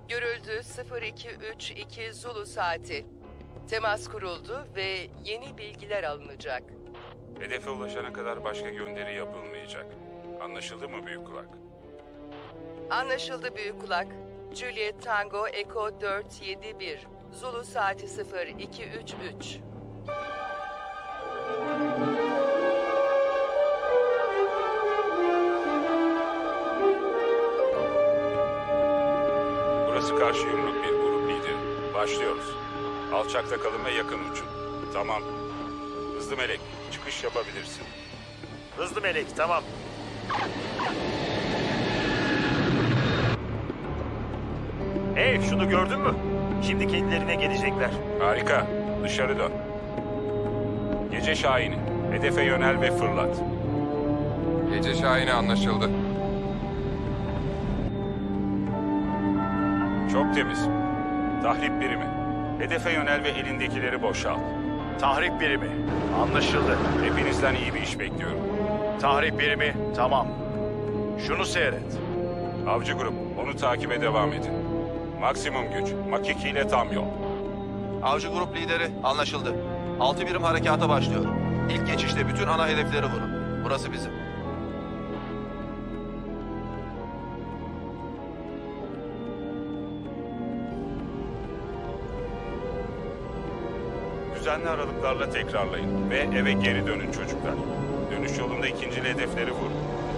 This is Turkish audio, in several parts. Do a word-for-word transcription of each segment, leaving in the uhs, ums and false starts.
Görüldü sıfır iki üç iki Zulu saati. Temas kuruldu ve yeni bilgiler alınacak. Hedefe ulaşana kadar başka gönderi yapılmayacak. Anlaşıldı mı büyük kulak? Anlaşıldı büyük kulak. Juliet Tango Echo dört yedi bir. Zulu saati sıfır iki üç üç. Burası karşı yumruk bir grup lideri. Başlıyoruz. Alçakta kalın ve yakın uçun. Tamam. Hızlı melek, çıkış yapabilirsin. Hızlı melek, tamam. Hey, şunu gördün mü? Şimdi kendilerine gelecekler. Harika. Dışarı dön. Gece Şahini. Hedefe yönel ve fırlat. Gece Şahin'i anlaşıldı. Çok temiz. Tahrip birimi. Hedefe yönel ve elindekileri boşalt. Tahrip birimi, anlaşıldı. Hepinizden iyi bir iş bekliyorum. Tahrip birimi, tamam. Şunu seyret. Avcı grup, onu takibe devam edin. Maksimum güç, Makiki ile tam yol. Avcı grup lideri anlaşıldı. Altı birim harekata başlıyor. İlk geçişte bütün ana hedefleri vurun. Burası bizim. Düzenli aralıklarla tekrarlayın ve eve geri dönün çocuklar. Dönüş yolunda ikinci hedefleri vurun.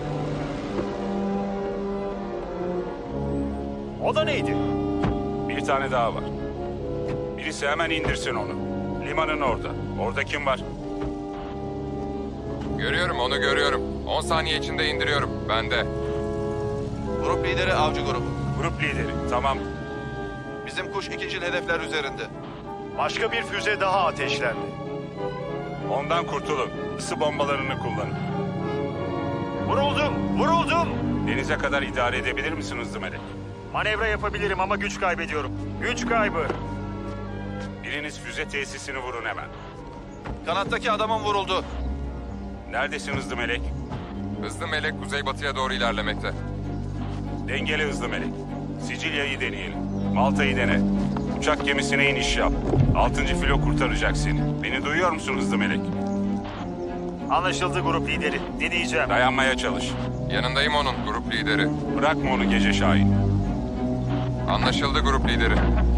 O da neydi? Bir tane daha var. Birisi hemen indirsin onu. Limanın orada. Orada kim var? Görüyorum, onu görüyorum. on saniye içinde indiriyorum. Ben de. Grup lideri avcı grubu. Grup lideri. Tamam. Bizim kuş ikinci hedefler üzerinde. Başka bir füze daha ateşlendi. Ondan kurtulun. Isı bombalarını kullanın. Vuruldum, vuruldum. Denize kadar idare edebilir misin hızlı melek? Manevra yapabilirim ama güç kaybediyorum. Güç kaybı. Biriniz füze tesisini vurun hemen. Kanattaki adamın vuruldu. Neredesin hızlı melek? Hızlı melek kuzeybatıya doğru ilerlemekte. Dengeli hızlı melek. Sicilya'yı deneyelim. Malta'yı dene. Uçak gemisine iniş yap. Altıncı filo kurtaracak seni. Beni duyuyor musun hızlı melek? Anlaşıldı grup lideri. Deneyeceğim. Dayanmaya çalış. Yanındayım onun, grup lideri. Bırakma onu Gece Şahin. Anlaşıldı grup lideri.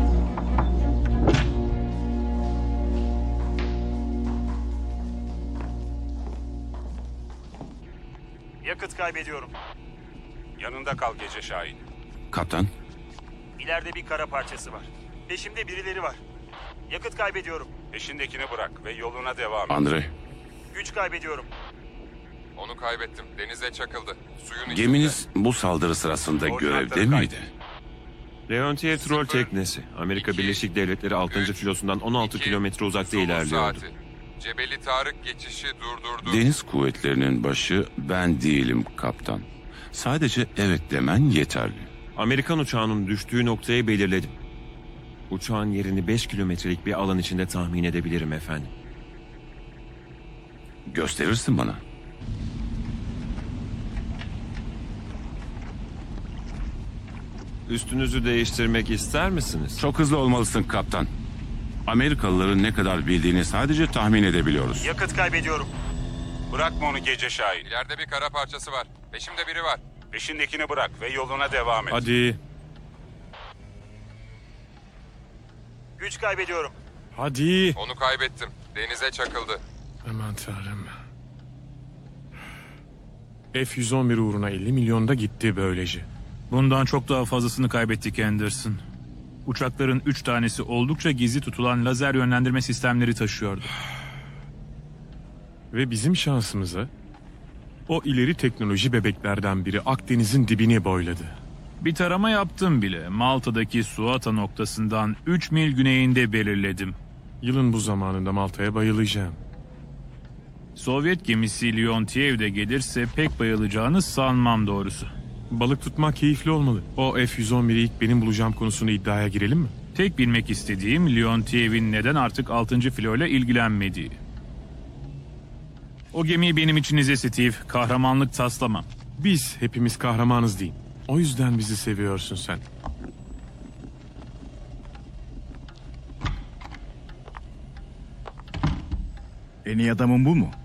Yakıt kaybediyorum. Yanında kal Gece Şahin. Kaptan, İleride bir kara parçası var. Peşimde birileri var. Yakıt kaybediyorum. Peşindekini bırak ve yoluna devam et. Andre, Güç kaybediyorum. Onu kaybettim. Denize çakıldı. Suyun içinde. geminiz bu saldırı sırasında Koordinatları görevde miydi? kaydet. Leontief troll Sıfır, teknesi. Amerika iki, Birleşik Devletleri altıncı üç, filosundan on altı iki, kilometre uzakta Zulu ilerliyordu. saati. Cebeli Tarık geçişi durdurdu. Deniz kuvvetlerinin başı ben değilim kaptan. Sadece evet demen yeterli. Amerikan uçağının düştüğü noktayı belirledim. Uçağın yerini beş kilometrelik bir alan içinde tahmin edebilirim efendim. Gösterirsin bana. Üstünüzü değiştirmek ister misiniz? Çok hızlı olmalısın kaptan. Amerikalıların ne kadar bildiğini sadece tahmin edebiliyoruz. Yakıt kaybediyorum. Bırakma onu Gece Şahin. İleride bir kara parçası var. Peşimde biri var. Peşindekini bırak ve yoluna devam et. Hadi, Güç kaybediyorum. hadi. Onu kaybettim. Denize çakıldı. Aman tanrım. F yüz on bir uğruna elli milyonda gitti böylece. Bundan çok daha fazlasını kaybettik Anderson. Uçakların üç tanesi oldukça gizli tutulan lazer yönlendirme sistemleri taşıyordu. Ve bizim şansımıza o ileri teknoloji bebeklerden biri Akdeniz'in dibini boyladı. Bir tarama yaptım bile. Malta'daki Suata noktasından üç mil güneyinde belirledim. Yılın bu zamanında Malta'ya bayılacağım. Sovyet gemisi Leontiev de gelirse pek bayılacağını sanmam doğrusu. Balık tutmak keyifli olmalı. O F yüz on biri ilk benim bulacağım konusunu iddiaya girelim mi? Tek bilmek istediğim Leontiev'in neden artık altıncı filoyla ilgilenmediği. O gemiyi benim için izle Steve. Kahramanlık taslamam. Biz hepimiz kahramanız diyeyim. O yüzden bizi seviyorsun sen. En iyi adamın bu mu?